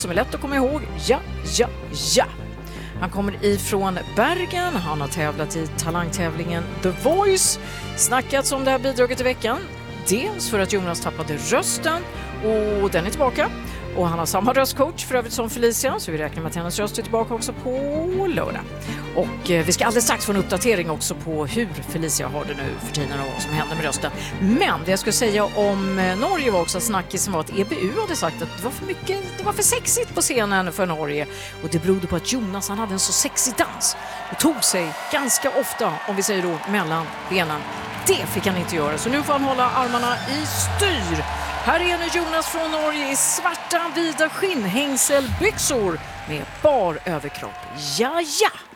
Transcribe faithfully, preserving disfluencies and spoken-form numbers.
som är lätt att komma ihåg. Ja, ja, ja. Han kommer ifrån Bergen. Han har tävlat i talangtävlingen The Voice. Snackats om det här bidraget i veckan. Dels för att Jonas tappade rösten och den är tillbaka. Och han har samma röstcoach för övrigt som Felicia, så vi räknar med att hennes röst är tillbaka också på lördag. Och eh, vi ska alldeles strax få en uppdatering också på hur Felicia har det nu för tiden och vad som händer med rösten. Men det jag skulle säga om eh, Norge var också snackisen var att E B U hade sagt att det var för mycket, det var för sexigt på scenen för Norge. Och det berodde på att Jonas han hade en så sexig dans och tog sig ganska ofta, om vi säger då, mellan benen. Det fick han inte göra, så nu får han hålla armarna i styr. Här är nu Jonas från Norge i svarta vida skinnhängselbyxor med bar överkropp. Ja, ja!